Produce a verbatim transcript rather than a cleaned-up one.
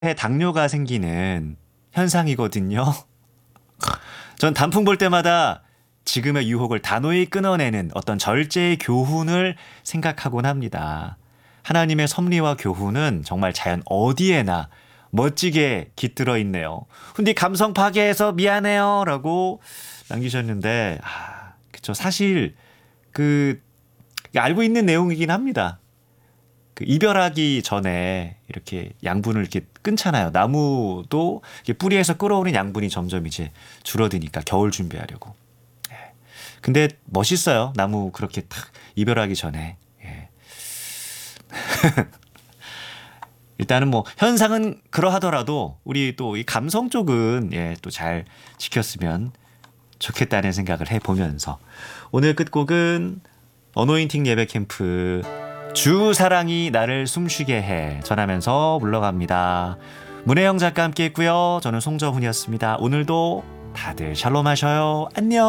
당뇨가 생기는 현상이거든요. 전 단풍 볼 때마다 지금의 유혹을 단호히 끊어내는 어떤 절제의 교훈을 생각하곤 합니다. 하나님의 섭리와 교훈은 정말 자연 어디에나 멋지게 깃들어 있네요. 근데 감성 파괴해서 미안해요 라고 남기셨는데, 아, 그쵸. 사실 그 알고 있는 내용이긴 합니다. 그 이별하기 전에 이렇게 양분을 이렇게 끊잖아요. 나무도 이렇게 뿌리에서 끌어오는 양분이 점점 이제 줄어드니까 겨울 준비하려고. 예. 근데 멋있어요. 나무 그렇게 탁 이별하기 전에. 예. 일단은 뭐 현상은 그러하더라도 우리 또 이 감성 쪽은 예, 또 잘 지켰으면 좋겠다는 생각을 해보면서 오늘 끝곡은 어노인팅 예배 캠프 주 사랑이 나를 숨쉬게 해 전하면서 물러갑니다. 문혜영 작가 함께 했고요. 저는 송정훈이었습니다. 오늘도 다들 샬롬 하셔요. 안녕.